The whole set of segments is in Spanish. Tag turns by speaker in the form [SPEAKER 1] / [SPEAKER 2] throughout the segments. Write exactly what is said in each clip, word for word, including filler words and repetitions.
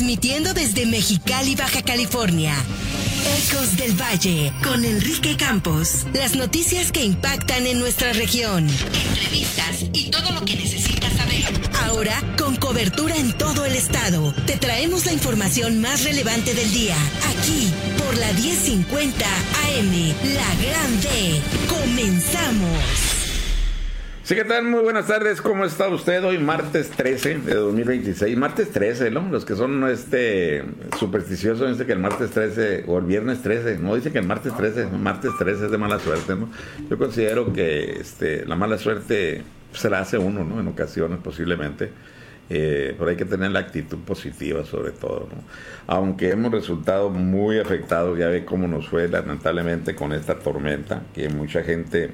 [SPEAKER 1] Transmitiendo desde Mexicali, Baja California. Ecos del Valle, con Enrique Campos. Las noticias que impactan en nuestra región. Entrevistas y todo lo que necesitas saber. Ahora, con cobertura en todo el estado, te traemos la información más relevante del día. Aquí, por la diez cincuenta A M, La Gran D. ¡Comenzamos!
[SPEAKER 2] Sí, ¿qué tal? Muy buenas tardes, ¿cómo está usted? Hoy martes trece de dos mil veintiséis, martes trece, ¿no? Los que son este supersticiosos dicen que el martes trece o el viernes trece, no dicen que el martes trece, martes trece es de mala suerte, ¿no? Yo considero que este la mala suerte se la hace uno, ¿no? En ocasiones posiblemente, eh, pero hay que tener la actitud positiva sobre todo, ¿no? Aunque hemos resultado muy afectados, ya ve cómo nos fue lamentablemente con esta tormenta, que mucha gente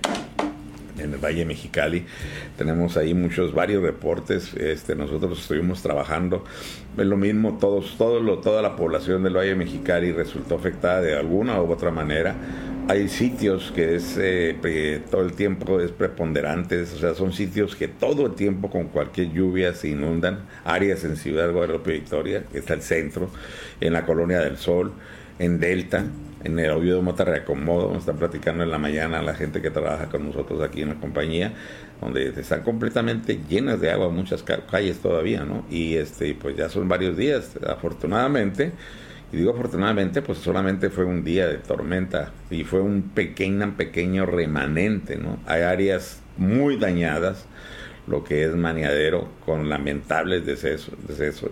[SPEAKER 2] en el Valle Mexicali, tenemos ahí muchos, varios reportes. Este, nosotros estuvimos trabajando, es lo mismo, todos, todo lo, toda la población del Valle Mexicali resultó afectada de alguna u otra manera. Hay sitios que es eh, todo el tiempo es preponderantes, o sea, son sitios que todo el tiempo con cualquier lluvia se inundan. Áreas en Ciudad Guadalupe Victoria, que está el centro, en la Colonia del Sol, en Delta, en el Oviedo Mota Reacomodo, nos están platicando en la mañana la gente que trabaja con nosotros aquí en la compañía, donde están completamente llenas de agua muchas calles todavía, ¿no? Y este, pues ya son varios días, afortunadamente, y digo afortunadamente, pues solamente fue un día de tormenta, y fue un pequeño, pequeño remanente, ¿no? Hay áreas muy dañadas, lo que es Maniadero, con lamentables decesos, decesos.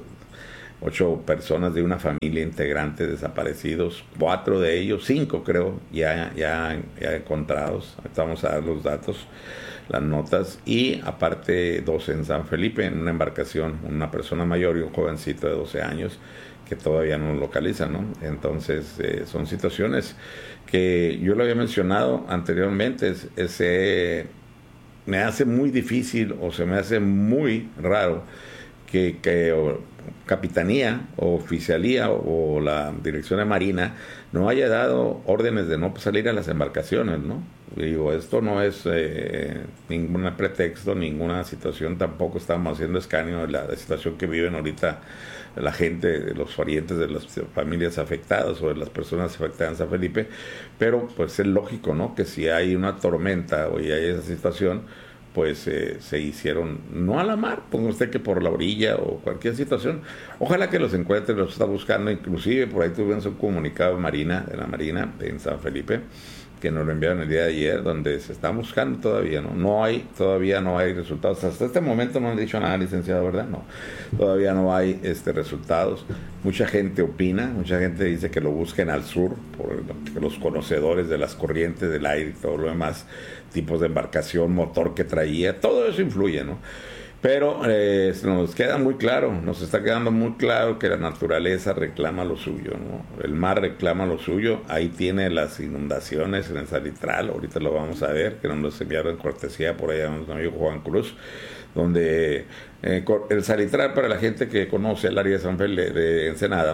[SPEAKER 2] Ocho personas de una familia integrante desaparecidos, cuatro de ellos, cinco creo, ya, ya, ya encontrados. Vamos a dar los datos, las notas, y aparte dos en San Felipe, en una embarcación, una persona mayor y un jovencito de doce años que todavía no localizan, ¿no? Entonces eh, son situaciones que yo lo había mencionado anteriormente, es, es, eh, me hace muy difícil o se me hace muy raro que, que o, Capitanía o Oficialía o, o la Dirección de Marina no haya dado órdenes de no salir a las embarcaciones, ¿no? Digo, esto no es eh, ningún pretexto, ninguna situación, tampoco estamos haciendo escarnio de la, la situación que viven ahorita la gente, los parientes de las familias afectadas o de las personas afectadas en San Felipe, pero pues es lógico, ¿no? Que si hay una tormenta o ya hay esa situación, pues eh, se hicieron, no a la mar, ponga usted que por la orilla o cualquier situación. Ojalá que los encuentre, los está buscando, inclusive por ahí tuvimos un comunicado de Marina, de la Marina en San Felipe, que nos lo enviaron el día de ayer, donde se está buscando todavía, ¿no? No hay, todavía no hay resultados. Hasta este momento no han dicho nada, licenciado, ¿verdad? No, todavía no hay este resultados. Mucha gente opina, mucha gente dice que lo busquen al sur, por los conocedores de las corrientes del aire y todo lo demás, tipos de embarcación, motor que traía, todo eso influye, ¿no? Pero eh, nos queda muy claro, nos está quedando muy claro que la naturaleza reclama lo suyo, ¿no? El mar reclama lo suyo, ahí tiene las inundaciones en el Salitral, ahorita lo vamos a ver, que nos lo enviaron en cortesía por allá nuestro amigo Juan Cruz, donde eh, el Salitral, para la gente que conoce el área de San Felipe de Ensenada,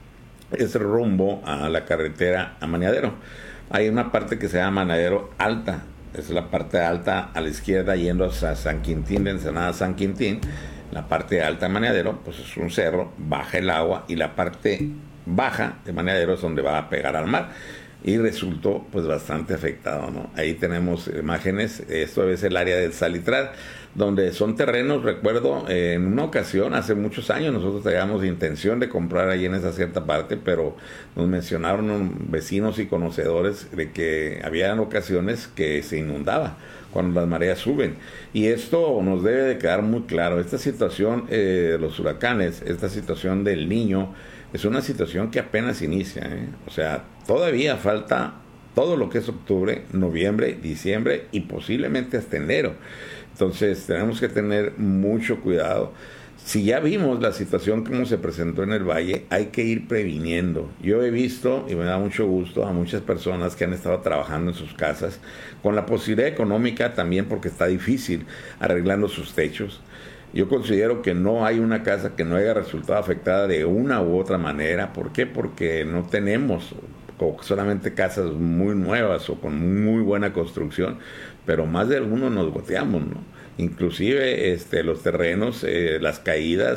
[SPEAKER 2] es rumbo a la carretera a Maniadero. Hay una parte que se llama Maniadero Alta, es la parte alta a la izquierda yendo hacia San Quintín, de Ensenada a San Quintín. La parte alta de Maniadero, pues es un cerro, baja el agua, y la parte baja de Maniadero es donde va a pegar al mar. Y resultó pues bastante afectado, ¿no? Ahí tenemos imágenes, esto es el área del Salitral, donde son terrenos, recuerdo, eh, en una ocasión, hace muchos años, nosotros teníamos intención de comprar ahí en esa cierta parte, pero nos mencionaron vecinos y conocedores de que había ocasiones que se inundaba cuando las mareas suben. Y esto nos debe de quedar muy claro, esta situación eh, de los huracanes, esta situación del Niño, es una situación que apenas inicia, ¿eh? O sea, todavía falta todo lo que es octubre, noviembre, diciembre y posiblemente hasta enero. Entonces tenemos que tener mucho cuidado. Si ya vimos la situación como se presentó en el Valle, hay que ir previniendo. Yo he visto, y me da mucho gusto, a muchas personas que han estado trabajando en sus casas, con la posibilidad económica también, porque está difícil, arreglando sus techos. Yo considero que no hay una casa que no haya resultado afectada de una u otra manera. ¿Por qué? Porque no tenemos solamente casas muy nuevas o con muy buena construcción, pero más de algunos nos goteamos, ¿no? Inclusive este, los terrenos, eh, las caídas,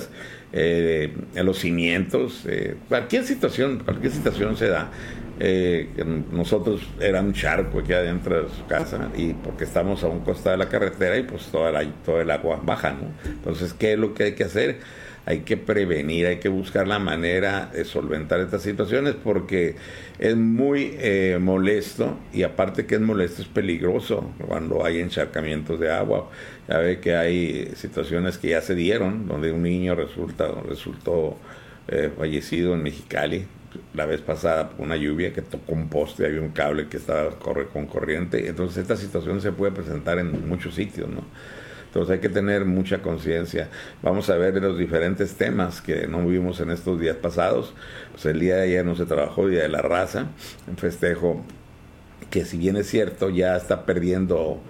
[SPEAKER 2] eh, en los cimientos, eh, cualquier situación, cualquier situación se da. Eh, nosotros era un charco aquí adentro de su casa y porque estamos a un costado de la carretera y pues toda la, todo el agua baja, ¿no? Entonces, ¿qué es lo que hay que hacer? Hay que prevenir, hay que buscar la manera de solventar estas situaciones porque es muy eh, molesto y aparte que es molesto es peligroso cuando hay encharcamientos de agua. Ya ve que hay situaciones que ya se dieron donde un niño resulta, resultó eh, fallecido en Mexicali la vez pasada por una lluvia que tocó un poste, había un cable que estaba corre con corriente. Entonces esta situación se puede presentar en muchos sitios, ¿no? Entonces hay que tener mucha conciencia. Vamos a ver los diferentes temas que no vimos en estos días pasados. Pues el día de ayer no se trabajó, Día de la Raza, un festejo que si bien es cierto ya está perdiendo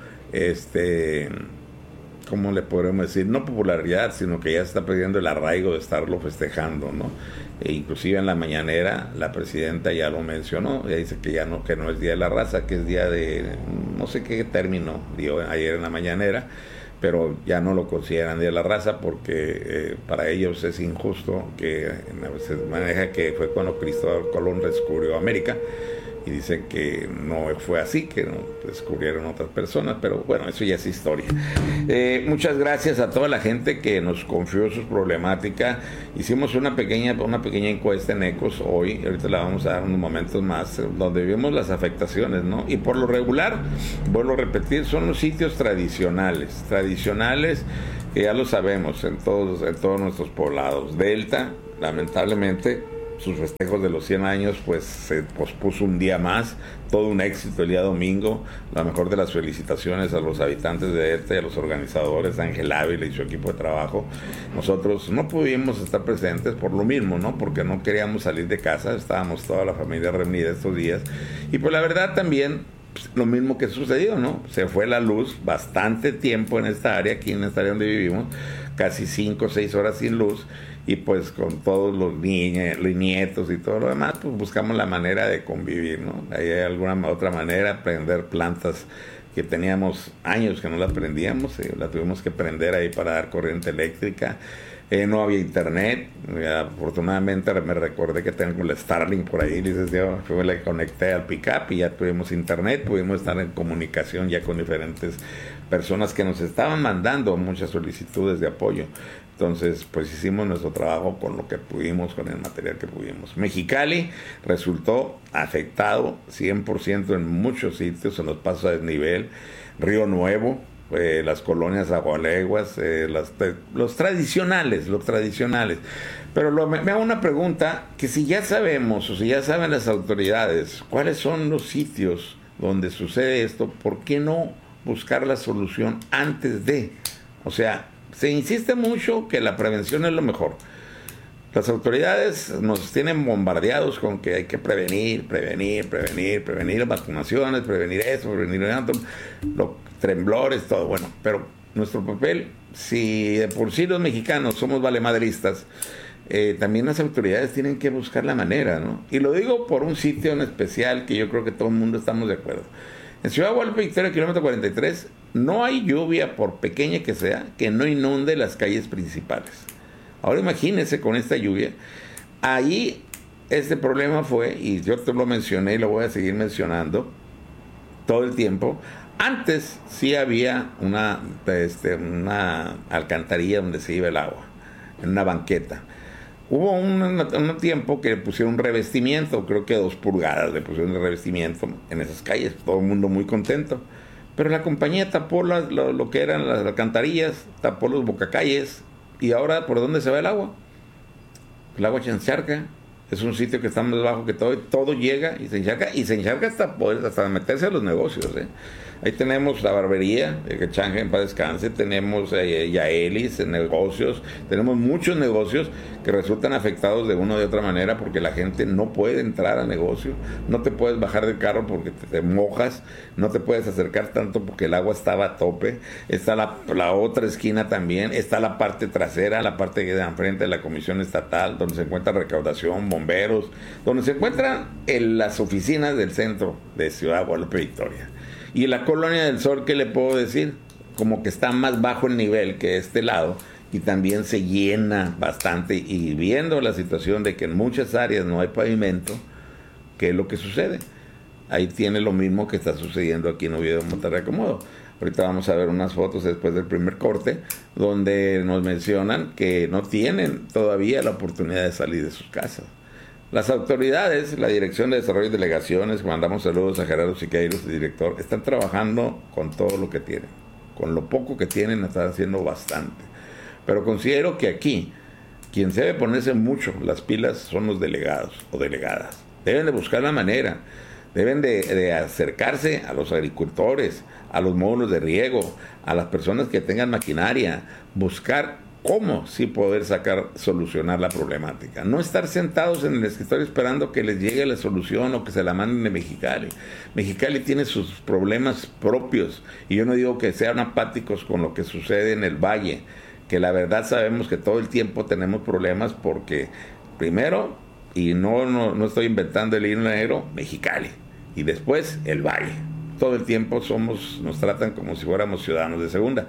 [SPEAKER 2] este... ¿cómo le podremos decir? No popularidad, sino que ya está perdiendo el arraigo de estarlo festejando, ¿no? E inclusive en la mañanera la presidenta ya lo mencionó, ella dice que ya no, que no es Día de la Raza, que es día de, no sé qué término dio ayer en la mañanera, pero ya no lo consideran Día de la Raza porque eh, para ellos es injusto que se maneja que fue cuando Cristóbal Colón descubrió América. Y dicen que no fue así, que no descubrieron otras personas, pero bueno, eso ya es historia. Eh, muchas gracias a toda la gente que nos confió sus problemáticas. Hicimos una pequeña, una pequeña encuesta en Ecos hoy, ahorita la vamos a dar unos momentos más, donde vemos las afectaciones, ¿no? Y por lo regular, vuelvo a repetir, son los sitios tradicionales, tradicionales que ya lo sabemos en todos, en todos nuestros poblados. Delta, lamentablemente, sus festejos de los cien años pues se pospuso un día más, todo un éxito el día domingo. La mejor de las felicitaciones a los habitantes de Delta y a los organizadores, Ángel Ávila y su equipo de trabajo. Nosotros no pudimos estar presentes por lo mismo, ¿no? Porque no queríamos salir de casa, estábamos toda la familia reunida estos días y pues la verdad también pues, lo mismo que sucedió, ¿no? Se fue la luz bastante tiempo en esta área, aquí en esta área donde vivimos, casi cinco o seis horas sin luz. Y pues con todos los, niños, los nietos y todo lo demás, pues buscamos la manera de convivir, ¿no? Hay alguna otra manera, prender plantas que teníamos años que no las prendíamos, eh, la tuvimos que prender ahí para dar corriente eléctrica. Eh, no había internet, eh, afortunadamente me recordé que tengo el Starlink por ahí, licenciado, yo le conecté al pick-up y ya tuvimos internet, pudimos estar en comunicación ya con diferentes personas que nos estaban mandando muchas solicitudes de apoyo. Entonces, pues hicimos nuestro trabajo con lo que pudimos, con el material que pudimos. Mexicali resultó afectado cien por ciento en muchos sitios, en los pasos a desnivel, Río Nuevo, eh, las colonias agualeguas, eh, las, los tradicionales, los tradicionales. Pero lo, me, me hago una pregunta, que si ya sabemos, o si ya saben las autoridades, cuáles son los sitios donde sucede esto, ¿por qué no buscar la solución antes de? O sea, se insiste mucho que la prevención es lo mejor. Las autoridades nos tienen bombardeados con que hay que prevenir, prevenir, prevenir, prevenir las vacunaciones, prevenir eso, prevenir eso, los temblores, todo. Bueno, pero nuestro papel, si de por sí los mexicanos somos valemadristas, eh, también las autoridades tienen que buscar la manera, ¿no? Y lo digo por un sitio en especial que yo creo que todo el mundo estamos de acuerdo. En Ciudad Guadalupe Victoria, kilómetro cuarenta y tres, no hay lluvia, por pequeña que sea, que no inunde las calles principales. Ahora imagínense con esta lluvia. Ahí este problema fue, y yo te lo mencioné y lo voy a seguir mencionando todo el tiempo. Antes sí había una, este, una alcantarilla donde se iba el agua, en una banqueta. Hubo un, un tiempo que pusieron un revestimiento, creo que dos pulgadas le pusieron de revestimiento en esas calles, todo el mundo muy contento. Pero la compañía tapó la, lo, lo que eran las alcantarillas, tapó los bocacalles, y ahora, ¿por dónde se va el agua? El agua se encharca, es un sitio que está más bajo que todo, y todo llega y se encharca, y se encharca hasta poder, hasta meterse a los negocios, ¿eh? Ahí tenemos la barbería, eh, que Chanje en paz descanse, tenemos eh, Yaelis, en negocios, tenemos muchos negocios que resultan afectados de una u otra manera porque la gente no puede entrar al negocio, no te puedes bajar del carro porque te, te mojas, no te puedes acercar tanto porque el agua estaba a tope, está la, la otra esquina también, está la parte trasera, la parte que da enfrente de la Comisión Estatal, donde se encuentra recaudación, bomberos, donde se encuentran en las oficinas del centro de Ciudad Guadalupe Victoria. Y la Colonia del Sol, ¿qué le puedo decir? Como que está más bajo el nivel que este lado, y también se llena bastante, y viendo la situación de que en muchas áreas no hay pavimento, ¿qué es lo que sucede? Ahí tiene lo mismo que está sucediendo aquí en Oviedo, Monterrey, Acomodo. Ahorita vamos a ver unas fotos después del primer corte, donde nos mencionan que no tienen todavía la oportunidad de salir de sus casas. Las autoridades, la Dirección de Desarrollo y Delegaciones, mandamos saludos a Gerardo Siqueiros, el director, están trabajando con todo lo que tienen. Con lo poco que tienen están haciendo bastante. Pero considero que aquí, quien debe ponerse mucho las pilas son los delegados o delegadas. Deben de buscar la manera, deben de, de acercarse a los agricultores, a los módulos de riego, a las personas que tengan maquinaria, buscar cómo sí poder sacar, solucionar la problemática. No estar sentados en el escritorio esperando que les llegue la solución o que se la manden de Mexicali. Mexicali tiene sus problemas propios y yo no digo que sean apáticos con lo que sucede en el Valle, que la verdad sabemos que todo el tiempo tenemos problemas porque, primero, y no, no, no estoy inventando el hilo negro, Mexicali, y después el Valle. Todo el tiempo somos, nos tratan como si fuéramos ciudadanos de segunda.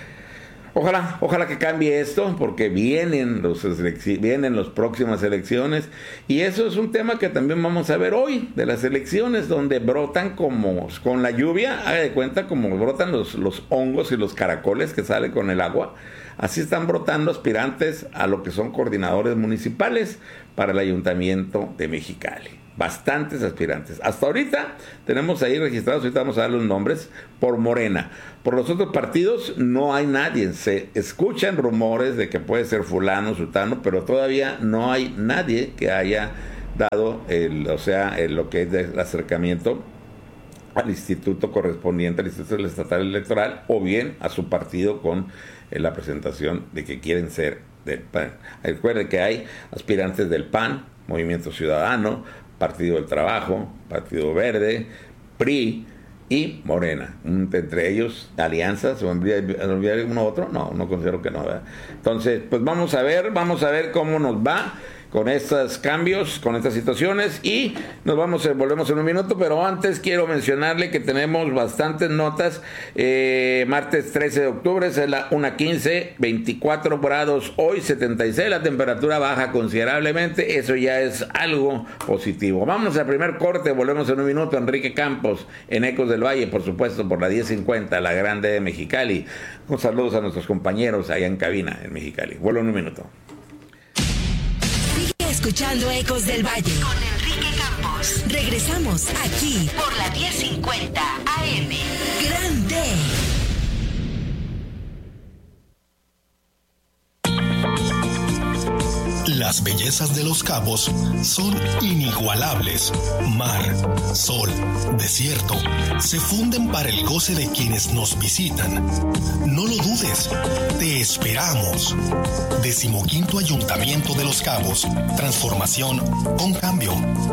[SPEAKER 2] Ojalá, ojalá que cambie esto, porque vienen los vienen las próximas elecciones, y eso es un tema que también vamos a ver hoy, de las elecciones, donde brotan como con la lluvia, haga de cuenta como brotan los, los hongos y los caracoles que salen con el agua. Así están brotando aspirantes a lo que son coordinadores municipales para el Ayuntamiento de Mexicali. Bastantes aspirantes. Hasta ahorita tenemos ahí registrados, ahorita vamos a dar los nombres, por Morena. Por los otros partidos no hay nadie. Se escuchan rumores de que puede ser fulano, sultano, pero todavía no hay nadie que haya dado, el, o sea, el, lo que es el acercamiento al instituto correspondiente, al Instituto Estatal Electoral, o bien a su partido con eh, la presentación de que quieren ser del P A N. Recuerden que hay aspirantes del P A N, Movimiento Ciudadano, Partido del Trabajo, Partido Verde, P R I y Morena. Entre ellos, alianzas, ¿se me olvida uno u otro? No, no considero que no, ¿verdad? Entonces, pues vamos a ver, vamos a ver cómo nos va con estos cambios, con estas situaciones, y nos vamos, volvemos en un minuto, pero antes quiero mencionarle que tenemos bastantes notas. Eh, martes trece de octubre, es la una quince, veinticuatro grados hoy, setenta y seis, la temperatura baja considerablemente, eso ya es algo positivo. Vamos al primer corte, volvemos en un minuto. Enrique Campos, en Ecos del Valle, por supuesto, por la diez cincuenta, la grande de Mexicali. Un saludo a nuestros compañeros allá en cabina, en Mexicali. Vuelvo en un minuto.
[SPEAKER 1] Escuchando Ecos del Valle con Enrique Campos. Regresamos aquí por la diez cincuenta A M. Grande.
[SPEAKER 3] Las bellezas de Los Cabos son inigualables. Mar, sol, desierto, se funden para el goce de quienes nos visitan. No lo dudes, te esperamos. Decimoquinto Ayuntamiento de Los Cabos. Transformación con cambio.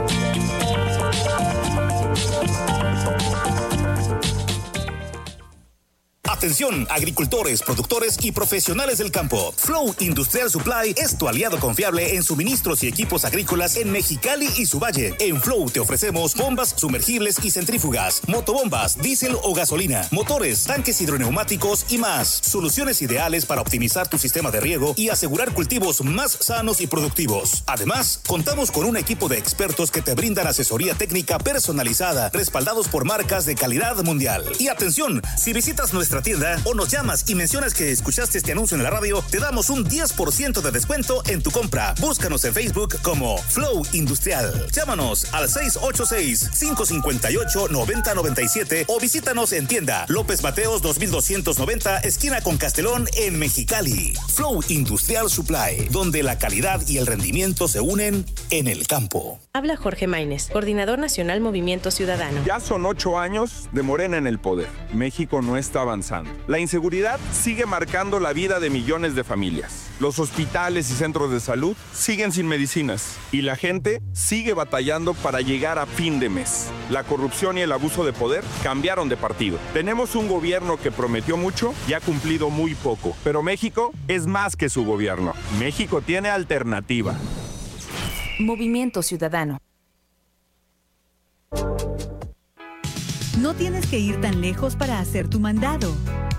[SPEAKER 4] Atención, agricultores, productores y profesionales del campo. Flow Industrial Supply es tu aliado confiable en suministros y equipos agrícolas en Mexicali y su valle. En Flow te ofrecemos bombas sumergibles y centrífugas, motobombas, diésel o gasolina, motores, tanques hidroneumáticos y más. Soluciones ideales para optimizar tu sistema de riego y asegurar cultivos más sanos y productivos. Además, contamos con un equipo de expertos que te brindan asesoría técnica personalizada, respaldados por marcas de calidad mundial. Y atención, si visitas nuestra tienda o nos llamas y mencionas que escuchaste este anuncio en la radio, te damos un diez por ciento de descuento en tu compra. Búscanos en Facebook como Flow Industrial. Llámanos al seis ocho seis, cinco cinco ocho, nueve cero nueve siete o visítanos en tienda López Mateos dos mil doscientos noventa, esquina con Castelón, en Mexicali. Flow Industrial Supply, donde la calidad y el rendimiento se unen en el campo.
[SPEAKER 5] Habla Jorge Maínez, coordinador nacional Movimiento Ciudadano.
[SPEAKER 6] Ya son ocho años de Morena en el poder. México no está avanzando. La inseguridad sigue marcando la vida de millones de familias. Los hospitales y centros de salud siguen sin medicinas y la gente sigue batallando para llegar a fin de mes. La corrupción y el abuso de poder cambiaron de partido. Tenemos un gobierno que prometió mucho y ha cumplido muy poco. Pero México es más que su gobierno. México tiene alternativa.
[SPEAKER 7] Movimiento Ciudadano.
[SPEAKER 8] No tienes que ir tan lejos para hacer tu mandado.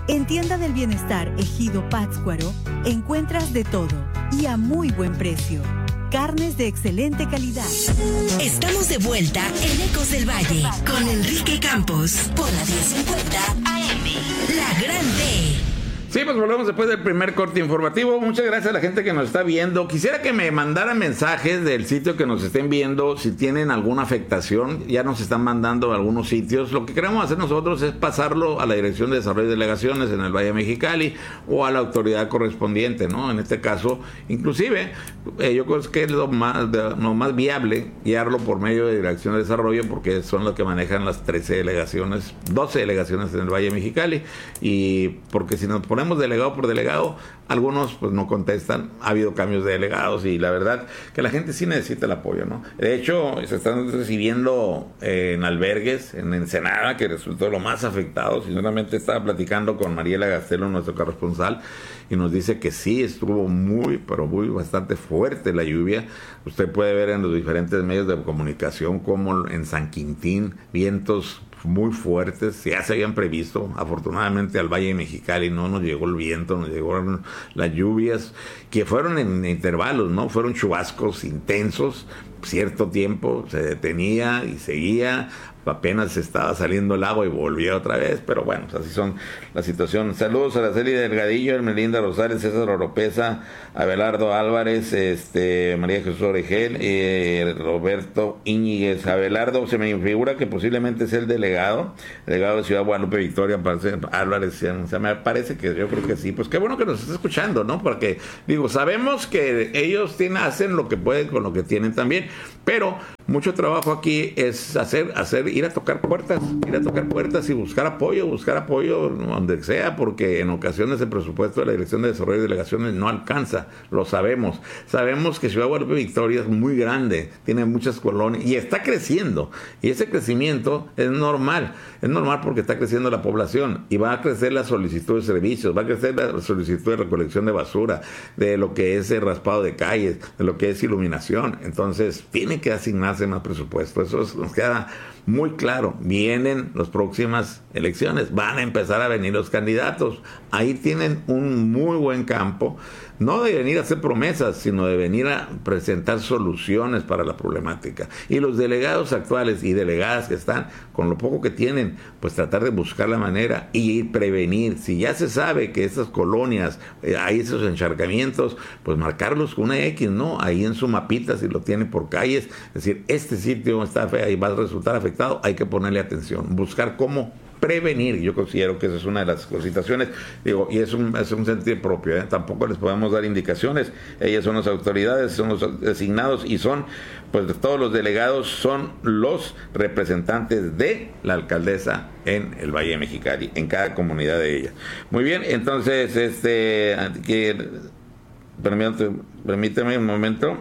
[SPEAKER 8] En Tienda del Bienestar Ejido Pátzcuaro encuentras de todo y a muy buen precio. Carnes de excelente calidad.
[SPEAKER 1] Estamos de vuelta en Ecos del Valle con Enrique Campos por la diez cincuenta A M. La Grande.
[SPEAKER 2] Sí, pues volvemos después del primer corte informativo. Muchas gracias a la gente que nos está viendo. Quisiera que me mandaran mensajes del sitio que nos estén viendo, si tienen alguna afectación. Ya nos están mandando a algunos sitios. Lo que queremos hacer nosotros es pasarlo a la Dirección de Desarrollo de Delegaciones en el Valle de Mexicali o a la autoridad correspondiente, ¿no? En este caso, inclusive, eh, yo creo que es lo más, de, lo más viable guiarlo por medio de Dirección de Desarrollo, porque son los que manejan las trece delegaciones, doce delegaciones en el Valle de Mexicali. Y porque si nos ponemos delegado por delegado, algunos pues no contestan. Ha habido cambios de delegados y la verdad que la gente sí necesita el apoyo, ¿no? De hecho, se están recibiendo eh, en albergues, en Ensenada, que resultó lo más afectado. Sinceramente estaba platicando con Mariela Gastelo, nuestro corresponsal, y nos dice que sí, estuvo muy, pero muy bastante fuerte la lluvia. Usted puede ver en los diferentes medios de comunicación como en San Quintín, vientos muy fuertes, ya se habían previsto. Afortunadamente al Valle de Mexicali no nos llegó el viento, nos llegaron las lluvias, que fueron en intervalos, ¿no? Fueron chubascos intensos, cierto tiempo se detenía y seguía, apenas estaba saliendo el agua y volvía otra vez, pero bueno, pues así son las situaciones. Saludos a Araceli Delgadillo, Hermelinda Rosales, César Oropesa, Abelardo Álvarez, este María Jesús Oregel, eh, Roberto Íñiguez. Abelardo se me figura que posiblemente es el delegado, delegado de Ciudad Guadalupe Victoria, parece, Álvarez, o sea, me parece que yo creo que sí. Pues qué bueno que nos está escuchando, ¿no? Porque, digo, sabemos que ellos tienen, hacen lo que pueden con lo que tienen también, pero mucho trabajo aquí es hacer, hacer, ir a tocar puertas, ir a tocar puertas y buscar apoyo, buscar apoyo donde sea, porque en ocasiones el presupuesto de la Dirección de Desarrollo de Delegaciones no alcanza, lo sabemos. Sabemos que Ciudad Guadalupe Victoria es muy grande, tiene muchas colonias y está creciendo, y ese crecimiento es normal, es normal porque está creciendo la población y va a crecer la solicitud de servicios, va a crecer la solicitud de recolección de basura, de lo que es el raspado de calles, de lo que es iluminación. Entonces tiene que asignarse más presupuesto, eso es, nos queda muy claro. Vienen las próximas elecciones, van a empezar a venir los candidatos, ahí tienen un muy buen campo, no de venir a hacer promesas, sino de venir a presentar soluciones para la problemática. Y los delegados actuales y delegadas que están, con lo poco que tienen, pues tratar de buscar la manera y prevenir. Si ya se sabe que estas colonias, eh, hay esos encharcamientos, pues marcarlos con una X, ¿no? Ahí en su mapita, si lo tiene por calles, es decir, este sitio está feo y va a resultar afectado, hay que ponerle atención, buscar cómo prevenir. Yo considero que esa es una de las situaciones, digo, y es un, es un sentido propio, ¿eh? Tampoco les podemos dar indicaciones, ellas son las autoridades, son los designados y son, pues todos los delegados son los representantes de la alcaldesa en el Valle de Mexicali, en cada comunidad de ella. Muy bien, entonces, este, que, permíteme, permíteme un momento.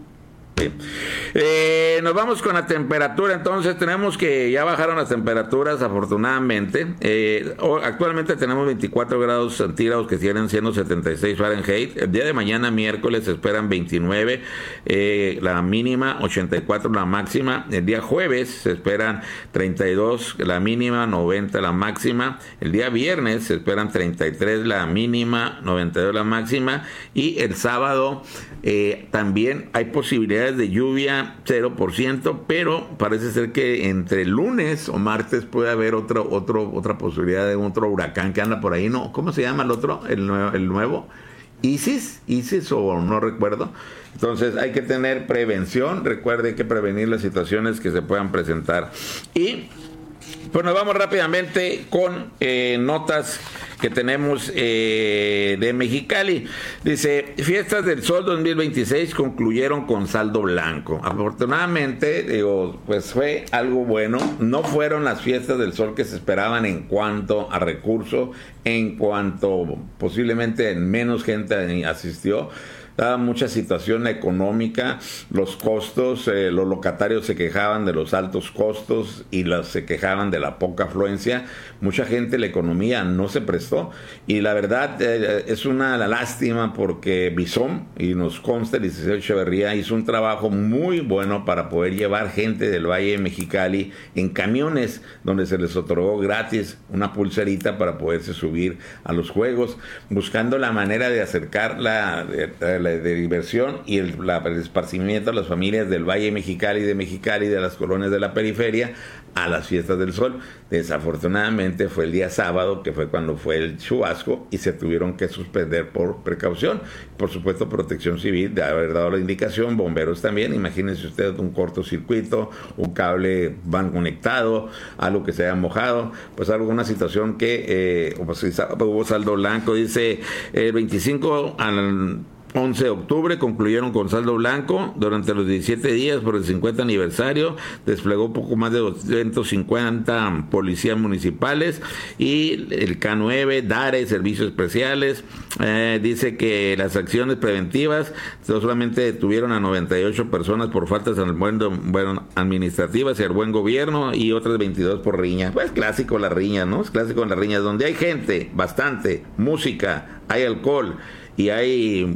[SPEAKER 2] Eh, nos vamos con la temperatura. Entonces tenemos que ya bajaron las temperaturas afortunadamente. Eh, actualmente tenemos veinticuatro grados centígrados que siguen siendo setenta y seis Fahrenheit. El día de mañana miércoles se esperan veintinueve, eh, la mínima, ochenta y cuatro la máxima. El día jueves se esperan treinta y dos la mínima, noventa la máxima. El día viernes se esperan treinta y tres la mínima, noventa y dos la máxima. Y el sábado eh, también hay posibilidades de lluvia, cero por ciento, pero parece ser que entre lunes o martes puede haber otro, otro, otra posibilidad de otro huracán que anda por ahí, ¿no? ¿Cómo se llama el otro? El nuevo, el nuevo Isis, Isis o no recuerdo. Entonces hay que tener prevención, recuerde que prevenir las situaciones que se puedan presentar. Y pues nos vamos rápidamente con eh, notas que tenemos eh, de Mexicali. Dice, Fiestas del Sol dos mil veintiséis concluyeron con saldo blanco. Afortunadamente, digo, pues fue algo bueno. No fueron las Fiestas del Sol que se esperaban en cuanto a recursos, en cuanto posiblemente menos gente asistió. dada mucha situación económica, los costos, eh, los locatarios se quejaban de los altos costos y los, se quejaban de la poca afluencia. Mucha gente, la economía no se prestó, y la verdad eh, es una lástima porque Bison, y nos consta, el licenciado Echeverría hizo un trabajo muy bueno para poder llevar gente del Valle de Mexicali en camiones donde se les otorgó gratis una pulserita para poderse subir a los juegos, buscando la manera de acercar la de, de, de, de diversión y el, la, el esparcimiento a las familias del Valle de Mexicali, de Mexicali, de las colonias de la periferia, a las fiestas del sol. Desafortunadamente fue el día sábado, que fue cuando fue el chubasco, y se tuvieron que suspender por precaución. Por supuesto, Protección Civil de haber dado la indicación, bomberos también. Imagínense ustedes un cortocircuito, un cable van conectado, algo que se haya mojado, pues alguna situación que eh, pues, hubo saldo blanco. Dice el veinticinco al once de octubre concluyeron con saldo blanco. Durante los diecisiete días por el cincuenta aniversario desplegó poco más de doscientos cincuenta policías municipales y el K nueve, DARE, servicios especiales. Eh, dice que las acciones preventivas no solamente detuvieron a noventa y ocho personas por faltas al buen, bueno, administrativas y al buen gobierno, y otras veintidós por riña. Pues clásico la riña, ¿no? Es clásico la riña, donde hay gente, bastante, música, hay alcohol y hay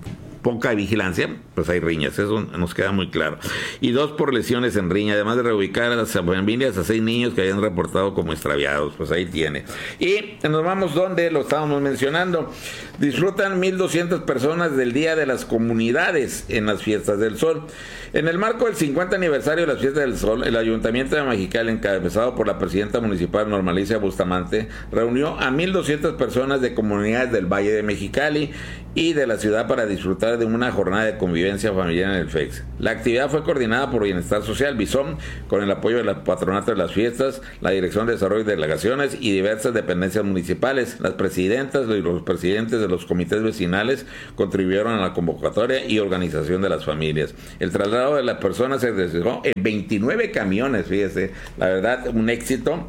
[SPEAKER 2] poca vigilancia, pues hay riñas, eso nos queda muy claro. Y dos por lesiones en riña, además de reubicar a las familias a seis niños que habían reportado como extraviados, pues ahí tiene. Y nos vamos donde lo estábamos mencionando. Disfrutan mil doscientas personas del Día de las Comunidades en las Fiestas del Sol. En el marco del cincuenta aniversario de las Fiestas del Sol, el Ayuntamiento de Mexicali, encabezado por la presidenta municipal Norma Alicia Bustamante, reunió a mil doscientas personas de comunidades del Valle de Mexicali y de la ciudad para disfrutar de una jornada de convivencia familiar en el F E X. La actividad fue coordinada por Bienestar Social, Bison, con el apoyo del patronato de las fiestas, la Dirección de Desarrollo y Delegaciones y diversas dependencias municipales. Las presidentas y los presidentes de los comités vecinales contribuyeron a la convocatoria y organización de las familias. El traslado de las personas se realizó en veintinueve camiones, fíjese, la verdad, un éxito.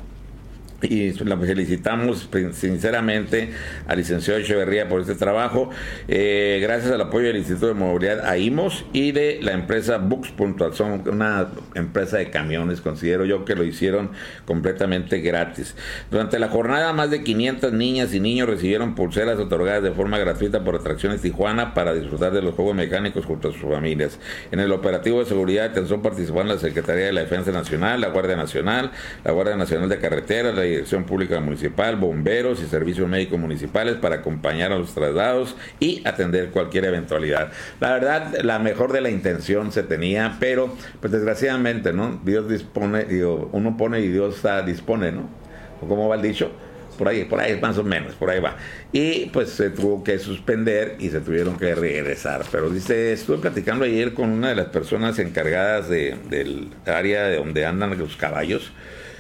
[SPEAKER 2] Y la felicitamos sinceramente al licenciado Echeverría por este trabajo, eh, gracias al apoyo del Instituto de Movilidad AIMOS y de la empresa Bux Puntual. Son una empresa de camiones, considero yo que lo hicieron completamente gratis. Durante la jornada, más de quinientas niñas y niños recibieron pulseras otorgadas de forma gratuita por Atracciones Tijuana para disfrutar de los juegos mecánicos junto a sus familias. En el operativo de seguridad y atención participaron la Secretaría de la Defensa Nacional, la Guardia Nacional, la Guardia Nacional de Carreteras, la Dirección Pública Municipal, bomberos y servicios médicos municipales para acompañar a los traslados y atender cualquier eventualidad. La verdad, la mejor de la intención se tenía, pero pues desgraciadamente, ¿no? Dios dispone, digo, uno pone y Dios está, dispone, ¿no? ¿O cómo va el dicho? Por ahí, por ahí más o menos, por ahí va. Y pues se tuvo que suspender y se tuvieron que regresar. Pero dice, estuve platicando ayer con una de las personas encargadas de, del área de donde andan los caballos,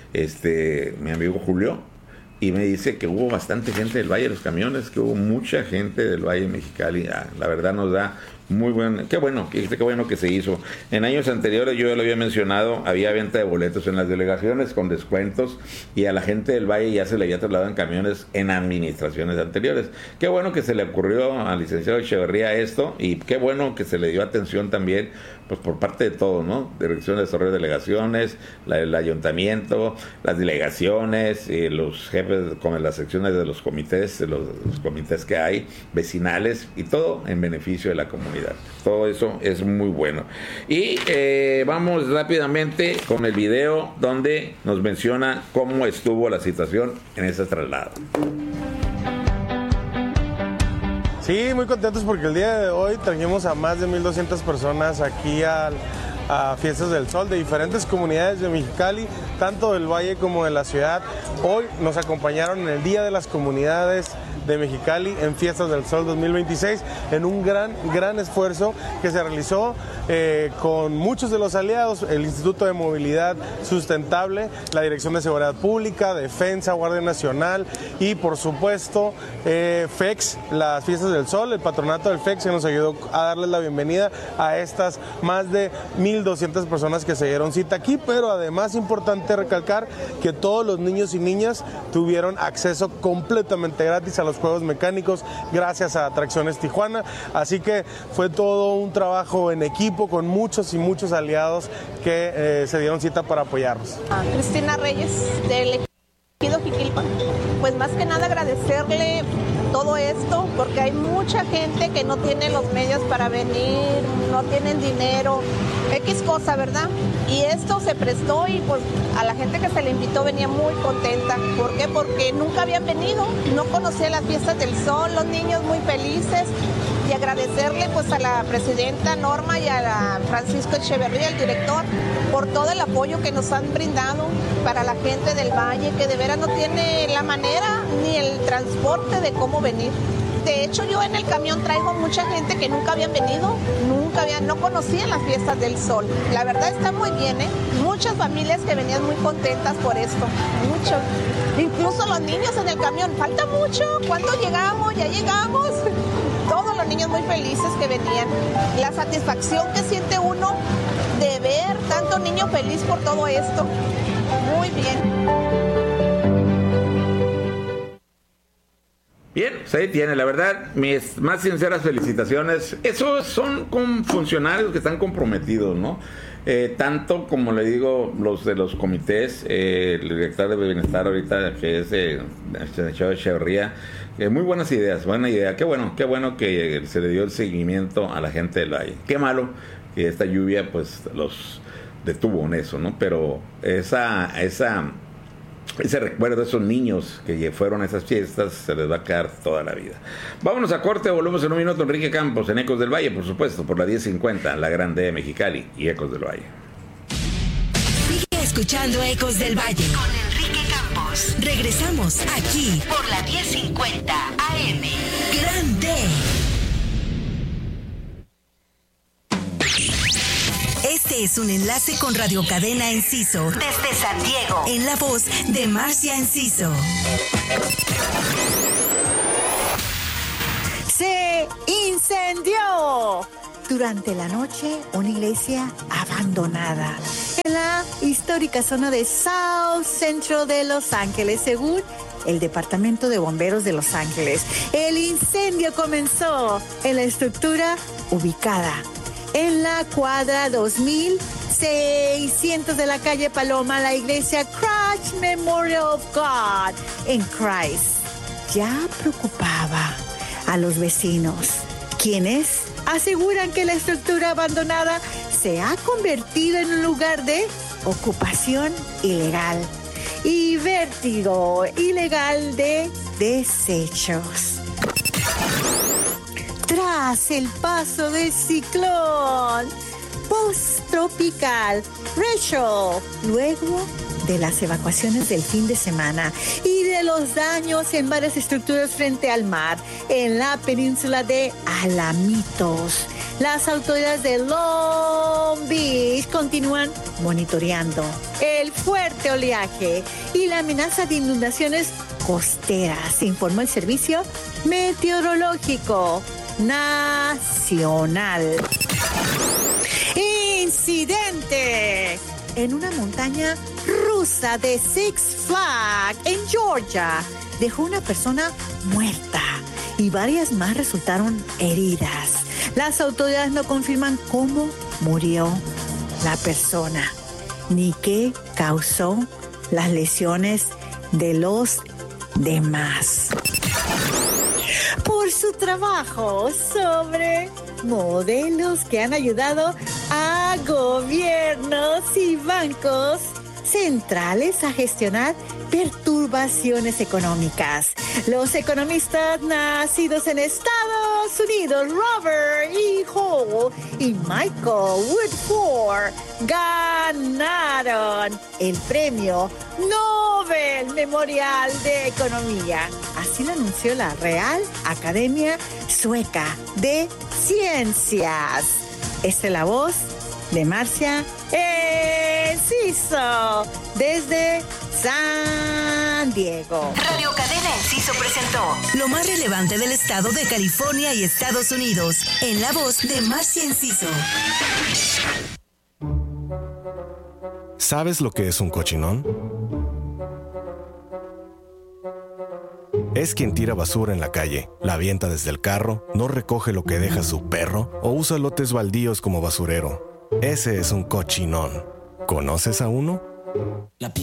[SPEAKER 2] este, mi amigo Julio, y me dice que hubo bastante gente del Valle de los Camiones, que hubo mucha gente del Valle de Mexicali. Ah, la verdad nos da muy buen, qué bueno, qué, qué bueno que se hizo. En años anteriores, yo ya lo había mencionado, había venta de boletos en las delegaciones con descuentos, y a la gente del Valle ya se le había trasladado en camiones en administraciones anteriores. Qué bueno que se le ocurrió al licenciado Echeverría esto, y qué bueno que se le dio atención también, pues por parte de todos, ¿no? Dirección de Desarrollo de Delegaciones, la, el ayuntamiento, las delegaciones, eh, los jefes con las secciones de los comités, de los, los comités que hay, vecinales, y todo en beneficio de la comunidad. Todo eso es muy bueno. Y eh, vamos rápidamente con el video donde nos menciona cómo estuvo la situación en ese traslado.
[SPEAKER 9] Sí, muy contentos porque el día de hoy trajimos a más de mil doscientas personas aquí al, a Fiestas del Sol de diferentes comunidades de Mexicali, tanto del Valle como de la ciudad. Hoy nos acompañaron en el Día de las Comunidades de Mexicali en Fiestas del Sol dos mil veintiséis, en un gran, gran esfuerzo que se realizó eh, con muchos de los aliados, el Instituto de Movilidad Sustentable, la Dirección de Seguridad Pública, Defensa, Guardia Nacional y por supuesto eh, F E X, las Fiestas del Sol, el patronato del F E X que nos ayudó a darles la bienvenida a estas más de mil mil doscientas personas que se dieron cita aquí, pero además importante recalcar que todos los niños y niñas tuvieron acceso completamente gratis a los juegos mecánicos gracias a Atracciones Tijuana, así que fue todo un trabajo en equipo con muchos y muchos aliados que eh, se dieron cita para apoyarnos.
[SPEAKER 10] Cristina Reyes, del Ejido Jiquilpan. Pues más que nada agradecerle todo esto, porque hay mucha gente que no tiene los medios para venir, no tienen dinero, X cosa, ¿verdad? Y esto se prestó y pues a la gente que se le invitó venía muy contenta. ¿Por qué? Porque nunca habían venido, no conocían las fiestas del sol, los niños muy felices. Y agradecerle pues a la presidenta Norma y a la Francisco Echeverría, el director, por todo el apoyo que nos han brindado para la gente del Valle, que de veras no tiene la manera ni el transporte de cómo venir. De hecho, yo en el camión traigo mucha gente que nunca habían venido, nunca habían, no conocían las fiestas del sol. La verdad está muy bien, ¿eh? Muchas familias que venían muy contentas por esto, mucho. Incluso los niños en el camión, falta mucho, ¿cuándo llegamos? Ya llegamos. Todos los niños muy felices que venían. La satisfacción que siente uno de ver tanto niño feliz por todo esto. Muy bien.
[SPEAKER 2] Bien, pues ahí tiene, la verdad, mis más sinceras felicitaciones. Esos son con funcionarios que están comprometidos, ¿no? Eh, tanto como le digo, los de los comités, eh, el director de bienestar ahorita, que es eh, Echeverría, eh, muy buenas ideas, buena idea. Qué bueno, qué bueno que se le dio el seguimiento a la gente del Valle. Qué malo que esta lluvia, pues, los detuvo en eso, ¿no? Pero esa, esa... ese recuerdo de esos niños que fueron a esas fiestas se les va a quedar toda la vida. Vámonos a corte, volvemos en un minuto. Enrique Campos en Ecos del Valle, por supuesto, por la diez cincuenta, la Grande de Mexicali y Ecos del Valle.
[SPEAKER 1] Sigue escuchando Ecos del Valle con Enrique Campos. Regresamos aquí por la diez cincuenta A M. Grande. Este es un enlace con Radio Cadena Enciso desde San Diego, en la voz de Marcia Enciso.
[SPEAKER 11] Se incendió durante la noche una iglesia abandonada en la histórica zona de South Central de Los Ángeles, según el Departamento de Bomberos de Los Ángeles. El incendio comenzó en la estructura ubicada en la cuadra dos mil seiscientos de la calle Paloma, la iglesia Crash Memorial of God en Christ. Ya preocupaba a los vecinos, quienes aseguran que la estructura abandonada se ha convertido en un lugar de ocupación ilegal y vértigo ilegal de desechos. Tras el paso del ciclón post-tropical Rachel, luego de las evacuaciones del fin de semana y de los daños en varias estructuras frente al mar en la península de Alamitos, las autoridades de Long Beach continúan monitoreando el fuerte oleaje y la amenaza de inundaciones costeras, informó el Servicio Meteorológico Nacional. Incidente en una montaña rusa de Six Flags en Georgia dejó una persona muerta y varias más resultaron heridas. Las autoridades no confirman cómo murió la persona ni qué causó las lesiones de los demás. Por su trabajo sobre modelos que han ayudado a gobiernos y bancos centrales a gestionar perturbaciones económicas. Los economistas nacidos en Estados Unidos, Robert E. Hall y Michael Woodford, ganaron el premio Nobel Memorial de Economía. Así lo anunció la Real Academia Sueca de Ciencias. Esta es la voz de Marcia Enciso desde San Diego.
[SPEAKER 1] Radio Cadena Enciso presentó lo más relevante del estado de California y Estados Unidos en la voz de Marcia Enciso.
[SPEAKER 12] ¿Sabes lo que es un cochinón? Es quien tira basura en la calle, la avienta desde el carro, no recoge lo que deja su perro o usa lotes baldíos como basurero. Ese es un cochinón. ¿Conoces a uno?